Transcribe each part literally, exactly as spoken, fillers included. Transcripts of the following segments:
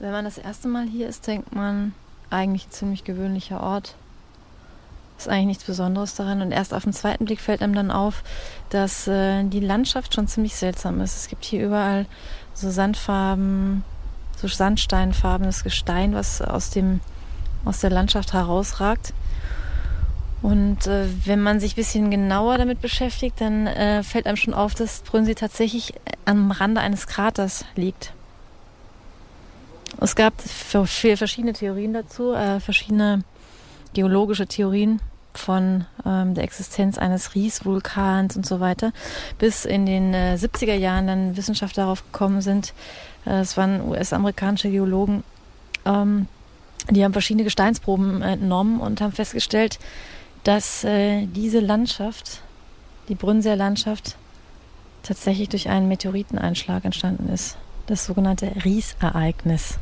Wenn man das erste Mal hier ist, denkt man, eigentlich ein ziemlich gewöhnlicher Ort. Ist eigentlich nichts Besonderes daran. Und erst auf den zweiten Blick fällt einem dann auf, dass äh, die Landschaft schon ziemlich seltsam ist. Es gibt hier überall so Sandfarben, so sandsteinfarbenes Gestein, was aus dem aus der Landschaft herausragt. Und äh, wenn man sich ein bisschen genauer damit beschäftigt, dann äh, fällt einem schon auf, dass Brünnsee tatsächlich am Rande eines Kraters liegt. Es gab vier verschiedene Theorien dazu, äh, verschiedene geologische Theorien von ähm, der Existenz eines Riesvulkans und so weiter, bis in den äh, siebziger Jahren dann Wissenschaftler darauf gekommen sind. Äh, es waren U S-amerikanische Geologen, ähm, die haben verschiedene Gesteinsproben äh, entnommen und haben festgestellt, dass äh, diese Landschaft, die Brünnseer Landschaft, tatsächlich durch einen Meteoriteneinschlag entstanden ist. Das sogenannte Ries-Ereignis.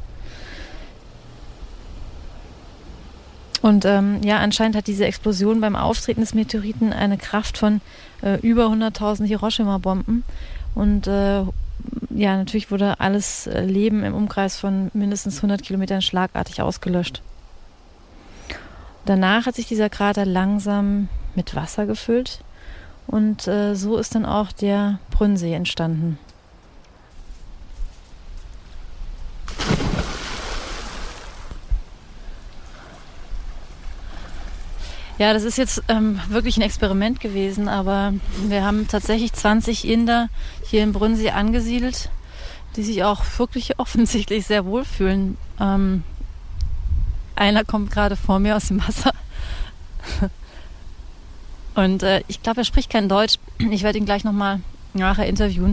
Und ähm, ja, anscheinend hat diese Explosion beim Auftreten des Meteoriten eine Kraft von äh, über hunderttausend Hiroshima-Bomben. Und äh, ja, natürlich wurde alles Leben im Umkreis von mindestens hundert Kilometern schlagartig ausgelöscht. Danach hat sich dieser Krater langsam mit Wasser gefüllt und äh, so ist dann auch der Brünnsee entstanden. Ja, das ist jetzt ähm, wirklich ein Experiment gewesen, aber wir haben tatsächlich zwanzig Inder hier im Brünnsee angesiedelt, die sich auch wirklich offensichtlich sehr wohlfühlen. Ähm, einer kommt gerade vor mir aus dem Wasser und äh, ich glaube, er spricht kein Deutsch. Ich werde ihn gleich nochmal nachher interviewen.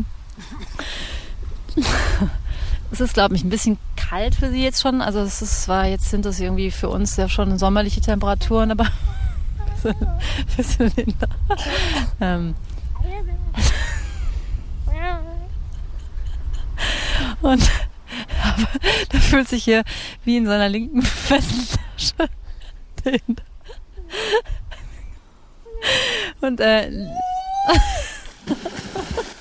Es ist, glaube ich, ein bisschen kalt für sie jetzt schon. Also es ist, zwar jetzt sind das irgendwie für uns ja schon sommerliche Temperaturen, aber ähm. Und aber der fühlt sich hier wie in seiner linken Fesseltasche. Und äh